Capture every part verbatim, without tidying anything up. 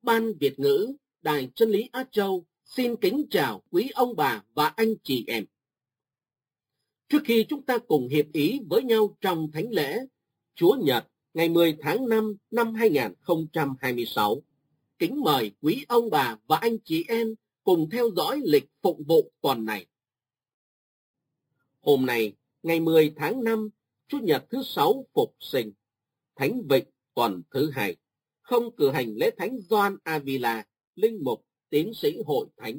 Ban Việt ngữ, Đài Chân lý Á Châu xin kính chào quý ông bà và anh chị em. Trước khi chúng ta cùng hiệp ý với nhau trong thánh lễ Chúa Nhật ngày mười tháng năm năm hai nghìn không trăm hai mươi sáu, kính mời quý ông bà và anh chị em cùng theo dõi lịch phụng vụ tuần này. Hôm nay, ngày mười tháng năm, Chủ nhật thứ sáu Phục Sinh, Thánh Vịnh tuần thứ hai, không cử hành lễ Thánh Gioan Avila, linh mục, tiến sĩ hội thánh.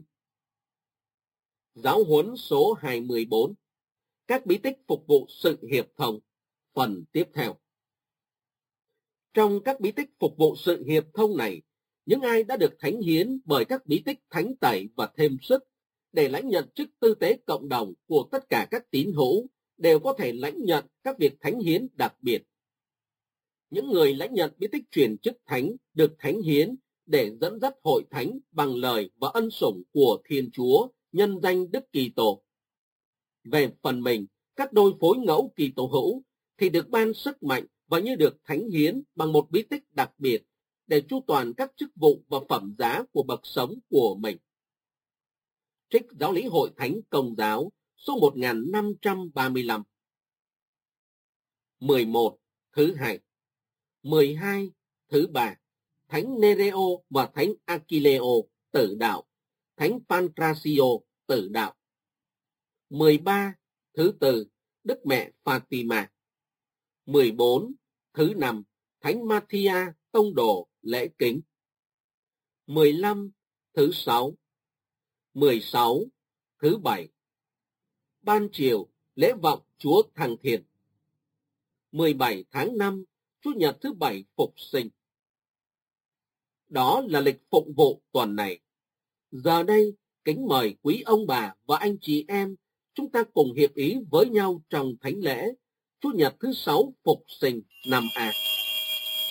Giáo huấn số hai mươi bốn, các bí tích phục vụ sự hiệp thông, phần tiếp theo. Trong các bí tích phục vụ sự hiệp thông này, những ai đã được thánh hiến bởi các bí tích thánh tẩy và thêm sức để lãnh nhận chức tư tế cộng đồng của tất cả các tín hữu đều có thể lãnh nhận các việc thánh hiến đặc biệt. Những người lãnh nhận bí tích truyền chức thánh được thánh hiến để dẫn dắt hội thánh bằng lời và ân sủng của Thiên Chúa nhân danh Đức Kitô. Về phần mình, các đôi phối ngẫu Kitô hữu thì được ban sức mạnh và như được thánh hiến bằng một bí tích đặc biệt để chu toàn các chức vụ và phẩm giá của bậc sống của mình. Trích Giáo lý Hội Thánh Công giáo số một nghìn năm trăm ba mươi lăm. mười một. Thứ hai. mười hai. Thứ ba. Thánh Nereo và Thánh Achilleo tử đạo. Thánh Pancrazio tử đạo. mười ba. Thứ tư. Đức Mẹ Fatima. mười bốn. Thứ năm. Thánh Mathia tông đồ lễ kính. mười lăm. Thứ sáu. mười sáu. Thứ bảy. Ban chiều lễ vọng Chúa Thăng Thiên. mười bảy tháng năm, Chủ nhật thứ bảy Phục Sinh. Đó là lịch phụng vụ tuần này. Giờ đây, kính mời quý ông bà và anh chị em, chúng ta cùng hiệp ý với nhau trong thánh lễ Chủ nhật thứ sáu Phục Sinh năm A.